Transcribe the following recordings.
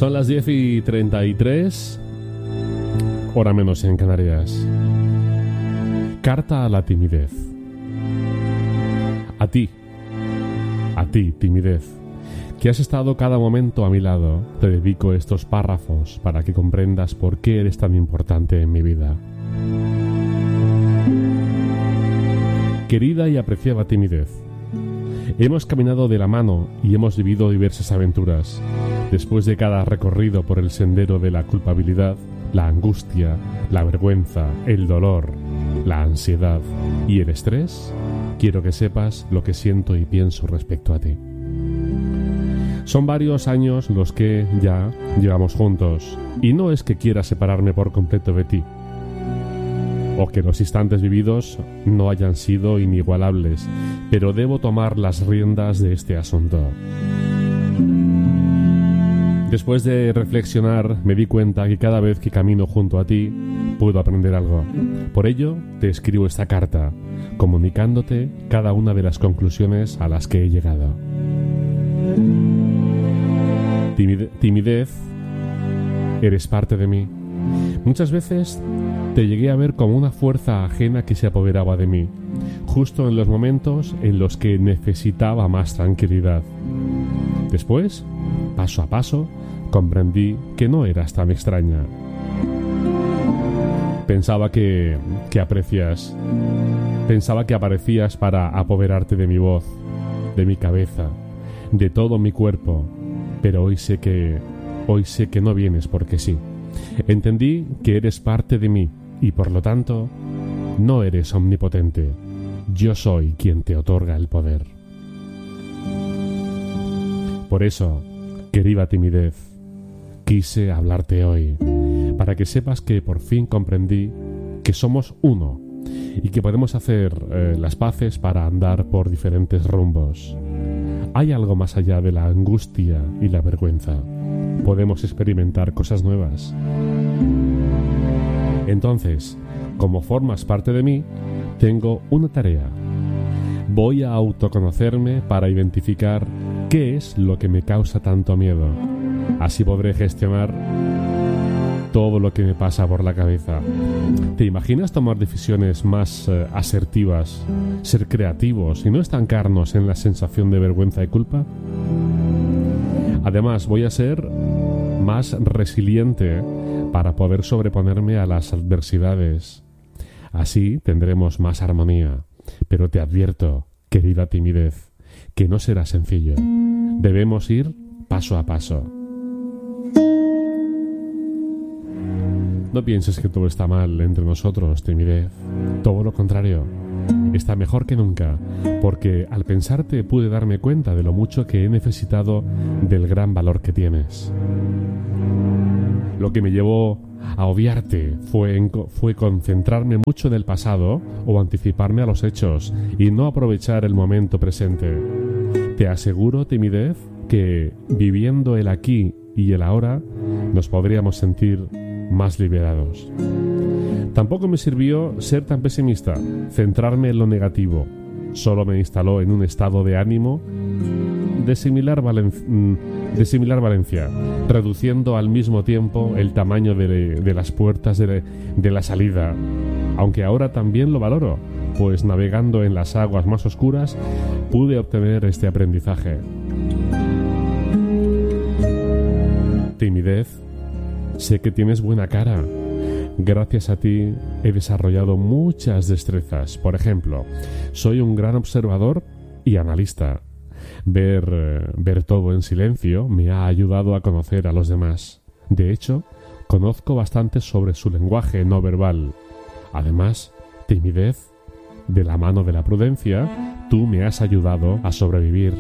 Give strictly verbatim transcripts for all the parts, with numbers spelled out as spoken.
Son las diez y treinta y tres, hora menos en Canarias. Carta a la timidez. A ti, a ti, timidez, que has estado cada momento a mi lado, te dedico estos párrafos para que comprendas por qué eres tan importante en mi vida. Querida y apreciada timidez, hemos caminado de la mano y hemos vivido diversas aventuras. Después de cada recorrido por el sendero de la culpabilidad, la angustia, la vergüenza, el dolor, la ansiedad y el estrés, quiero que sepas lo que siento y pienso respecto a ti. Son varios años los que ya llevamos juntos, y no es que quiera separarme por completo de ti, o que los instantes vividos no hayan sido inigualables, pero debo tomar las riendas de este asunto. Después de reflexionar, me di cuenta que cada vez que camino junto a ti, puedo aprender algo. Por ello, te escribo esta carta, comunicándote cada una de las conclusiones a las que he llegado. Timide- timidez, eres parte de mí. Muchas veces te llegué a ver como una fuerza ajena que se apoderaba de mí, justo en los momentos en los que necesitaba más tranquilidad. Después, paso a paso, comprendí que no eras tan extraña. Pensaba que, que aprecias, pensaba que aparecías para apoderarte de mi voz, de mi cabeza, de todo mi cuerpo, pero hoy sé que, hoy sé que no vienes porque sí. Entendí que eres parte de mí y por lo tanto no eres omnipotente. Yo soy quien te otorga el poder. Por eso, querida timidez, quise hablarte hoy, para que sepas que por fin comprendí que somos uno y que podemos hacer eh, las paces para andar por diferentes rumbos. Hay algo más allá de la angustia y la vergüenza. Podemos experimentar cosas nuevas. Entonces, como formas parte de mí, tengo una tarea. Voy a autoconocerme para identificar qué es lo que me causa tanto miedo. Así podré gestionar todo lo que me pasa por la cabeza. ¿Te imaginas tomar decisiones más eh, asertivas, ser creativos y no estancarnos en la sensación de vergüenza y culpa? Además, voy a ser más resiliente para poder sobreponerme a las adversidades. Así tendremos más armonía. Pero te advierto, querida timidez, que no será sencillo. Debemos ir paso a paso. No pienses que todo está mal entre nosotros, timidez. Todo lo contrario. Está mejor que nunca, porque al pensarte pude darme cuenta de lo mucho que he necesitado del gran valor que tienes. Lo que me llevó a obviarte fue, en, fue concentrarme mucho en el pasado o anticiparme a los hechos y no aprovechar el momento presente. Te aseguro, timidez, que viviendo el aquí y el ahora nos podríamos sentir más liberados. Tampoco me sirvió ser tan pesimista, centrarme en lo negativo. Solo me instaló en un estado de ánimo de similar, valen- de similar valencia, reduciendo al mismo tiempo el tamaño de, de las puertas de, de la salida, aunque ahora también lo valoro, pues navegando en las aguas más oscuras pude obtener este aprendizaje. Timidez, sé que tienes buena cara. Gracias a ti he desarrollado muchas destrezas. Por ejemplo, soy un gran observador y analista. Ver, eh, ver todo en silencio me ha ayudado a conocer a los demás. De hecho, conozco bastante sobre su lenguaje no verbal. Además, timidez, de la mano de la prudencia, tú me has ayudado a sobrevivir.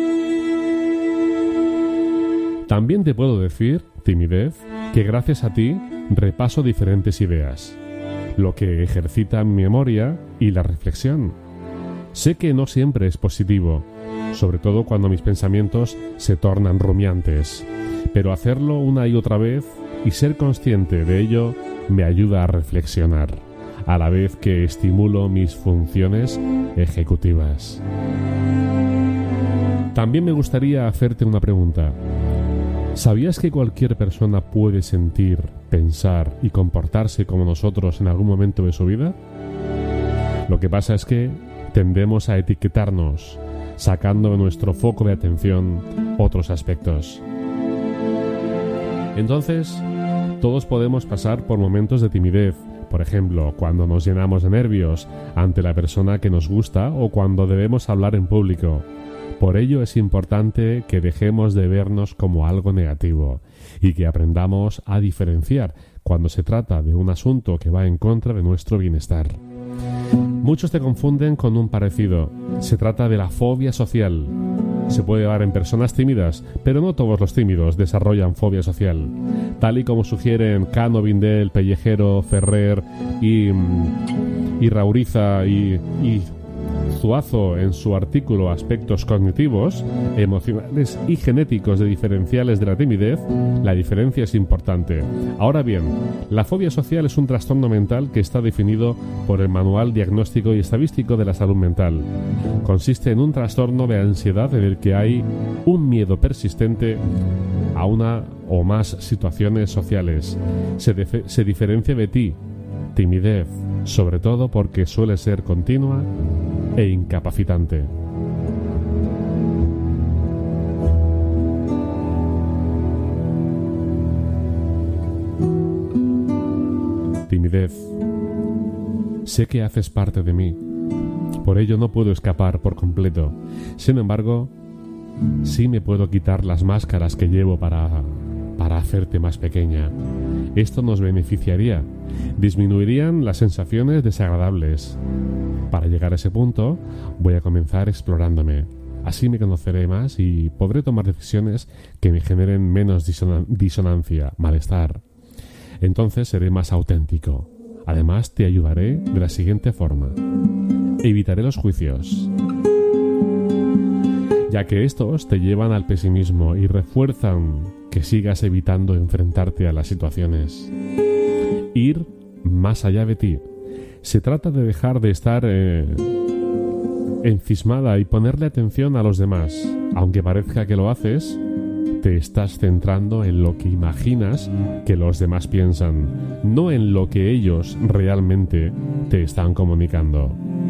También te puedo decir, timidez, que gracias a ti repaso diferentes ideas, lo que ejercita mi memoria y la reflexión. Sé que no siempre es positivo, sobre todo cuando mis pensamientos se tornan rumiantes, pero hacerlo una y otra vez y ser consciente de ello me ayuda a reflexionar, a la vez que estimulo mis funciones ejecutivas. También me gustaría hacerte una pregunta. ¿Sabías que cualquier persona puede sentir, pensar y comportarse como nosotros en algún momento de su vida? Lo que pasa es que tendemos a etiquetarnos, sacando de nuestro foco de atención otros aspectos. Entonces, todos podemos pasar por momentos de timidez, por ejemplo, cuando nos llenamos de nervios ante la persona que nos gusta o cuando debemos hablar en público. Por ello es importante que dejemos de vernos como algo negativo y que aprendamos a diferenciar cuando se trata de un asunto que va en contra de nuestro bienestar. Muchos te confunden con un parecido. Se trata de la fobia social. Se puede dar en personas tímidas, pero no todos los tímidos desarrollan fobia social. Tal y como sugieren Cano, Vindel, Pellejero, Ferrer y, y Rauriza y, y Zuazo en su artículo Aspectos cognitivos, emocionales y genéticos de diferenciales de la timidez, la diferencia es importante. Ahora bien, la fobia social es un trastorno mental que está definido por el Manual Diagnóstico y Estadístico de la Salud Mental. Consiste en un trastorno de ansiedad en el que hay un miedo persistente a una o más situaciones sociales. Se, dif- se diferencia de ti, timidez, sobre todo porque suele ser continua e incapacitante. Timidez. Sé que haces parte de mí. Por ello no puedo escapar por completo. Sin embargo, sí me puedo quitar las máscaras que llevo para, para hacerte más pequeña. Esto nos beneficiaría. Disminuirían las sensaciones desagradables. Para llegar a ese punto, voy a comenzar explorándome. Así me conoceré más y podré tomar decisiones que me generen menos disonan- disonancia, malestar. Entonces seré más auténtico. Además, te ayudaré de la siguiente forma. Evitaré los juicios, ya que estos te llevan al pesimismo y refuerzan que sigas evitando enfrentarte a las situaciones. Ir más allá de ti. Se trata de dejar de estar eh, encismada y ponerle atención a los demás. Aunque parezca que lo haces, te estás centrando en lo que imaginas que los demás piensan, no en lo que ellos realmente te están comunicando.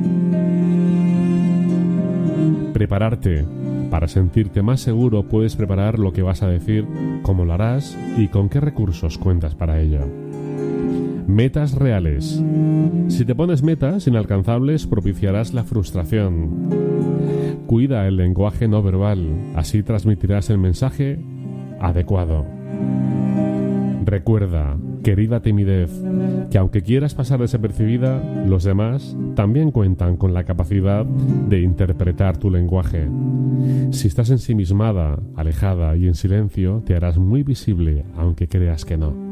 Prepararte. Para sentirte más seguro puedes preparar lo que vas a decir, cómo lo harás y con qué recursos cuentas para ello. Metas reales. Si te pones metas inalcanzables, propiciarás la frustración. Cuida el lenguaje no verbal, así transmitirás el mensaje adecuado. Recuerda, querida timidez, que aunque quieras pasar desapercibida, los demás también cuentan con la capacidad de interpretar tu lenguaje. Si estás ensimismada, alejada y en silencio, te harás muy visible, aunque creas que no.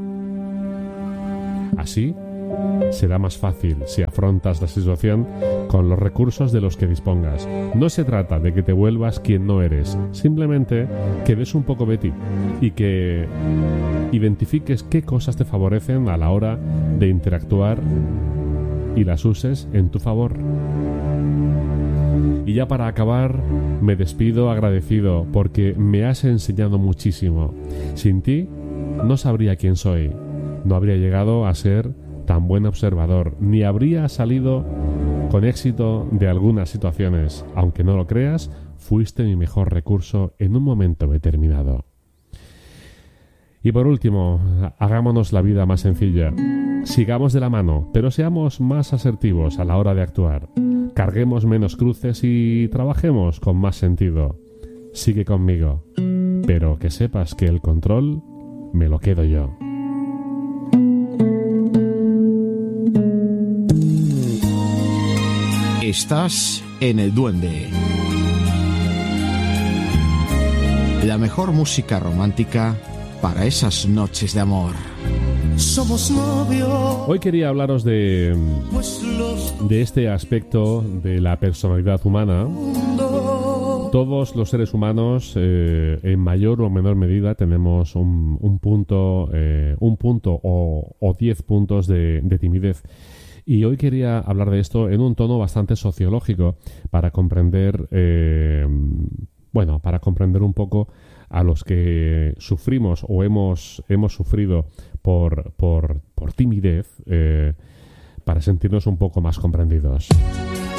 Así, será más fácil si afrontas la situación con los recursos de los que dispongas. No se trata de que te vuelvas quien no eres, simplemente que des un poco de ti y que identifiques qué cosas te favorecen a la hora de interactuar y las uses en tu favor. Y ya para acabar, me despido agradecido porque me has enseñado muchísimo. Sin ti, no sabría quién soy. No habría llegado a ser tan buen observador, ni habría salido con éxito de algunas situaciones. Aunque no lo creas, fuiste mi mejor recurso en un momento determinado. Y por último, hagámonos la vida más sencilla. Sigamos de la mano, pero seamos más asertivos a la hora de actuar. Carguemos menos cruces y trabajemos con más sentido. Sigue conmigo, pero que sepas que el control me lo quedo yo. Estás en El Duende. La mejor música romántica para esas noches de amor. Somos novios. Hoy quería hablaros de, de este aspecto de la personalidad humana. Todos los seres humanos, eh, en mayor o menor medida, tenemos un, un punto, eh, un punto o, o diez puntos de, de timidez. Y hoy quería hablar de esto en un tono bastante sociológico para comprender, eh, bueno, para comprender un poco a los que sufrimos o hemos, hemos sufrido por, por, por timidez, eh, para sentirnos un poco más comprendidos.